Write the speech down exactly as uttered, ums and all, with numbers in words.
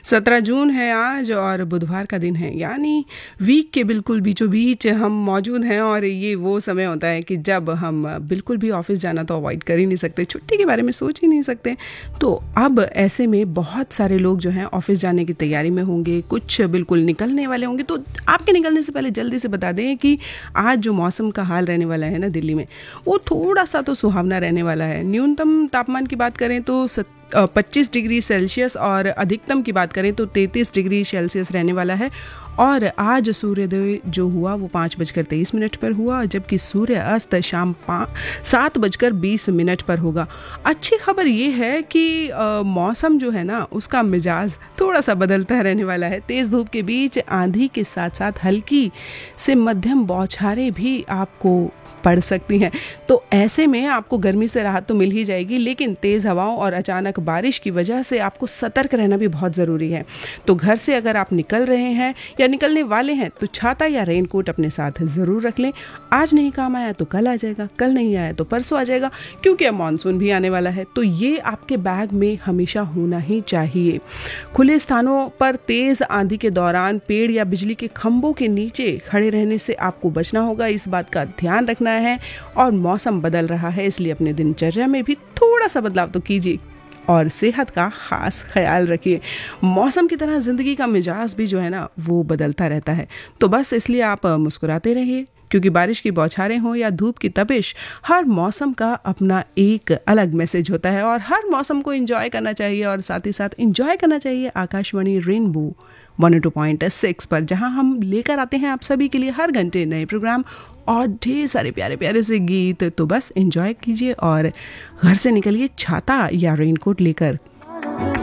सत्रह जून है आज और बुधवार का दिन है, यानी वीक के बिल्कुल बीचों बीच हम मौजूद हैं। और ये वो समय होता है कि जब हम बिल्कुल भी ऑफिस जाना तो अवॉइड कर ही नहीं सकते, छुट्टी के बारे में सोच ही नहीं सकते। तो अब ऐसे में बहुत सारे लोग जो हैं ऑफिस जाने की तैयारी में होंगे, कुछ बिल्कुल निकलने वाले होंगे। तो आपके निकलने से पहले जल्दी से बता दें कि आज जो मौसम का हाल रहने वाला है ना दिल्ली में, वो थोड़ा सा तो सुहावना रहने वाला है। न्यूनतम तापमान की बात करें तो पच्चीस डिग्री सेल्सियस और अधिकतम की बात करें तो तैंतीस डिग्री सेल्सियस रहने वाला है। और आज सूर्योदय जो हुआ वो पाँच बजकर तेईस मिनट पर हुआ, जबकि सूर्य अस्त शाम सात बजकर बीस मिनट पर होगा। अच्छी खबर ये है कि आ, मौसम जो है ना उसका मिजाज थोड़ा सा बदलता रहने वाला है। तेज़ धूप के बीच आंधी के साथ साथ हल्की से मध्यम बौछारें भी आपको पड़ सकती हैं। तो ऐसे में आपको गर्मी से राहत तो मिल ही जाएगी, लेकिन तेज़ हवाओं और अचानक बारिश की वजह से आपको सतर्क रहना भी बहुत ज़रूरी है। तो घर से अगर आप निकल रहे हैं या निकलने वाले हैं तो छाता या रेनकोट अपने साथ ज़रूर रख लें। आज नहीं काम आया तो कल आ जाएगा, कल नहीं आया तो परसों आ जाएगा, क्योंकि अब मानसून भी आने वाला है। तो ये आपके बैग में हमेशा होना ही चाहिए। खुले स्थानों पर तेज़ आंधी के दौरान पेड़ या बिजली के खंभों के नीचे खड़े रहने से आपको बचना होगा, इस बात का ध्यान रखना है। और मौसम बदल रहा है, इसलिए अपने दिनचर्या में भी थोड़ा सा बदलाव तो कीजिए और सेहत का खास ख्याल रखिए। मौसम की तरह ज़िंदगी का मिजाज भी जो है ना वो बदलता रहता है। तो बस इसलिए आप मुस्कुराते रहिए, क्योंकि बारिश की बौछारें हो या धूप की तपिश, हर मौसम का अपना एक अलग मैसेज होता है और हर मौसम को एंजॉय करना चाहिए। और साथ ही साथ एंजॉय करना चाहिए Akashvani rainbow one O two point six पर, जहां हम लेकर आते हैं आप सभी के लिए हर घंटे नए प्रोग्राम और ढेर सारे प्यारे प्यारे से गीत। तो बस एंजॉय कीजिए और घर से निकलिए छाता या रेनकोट लेकर।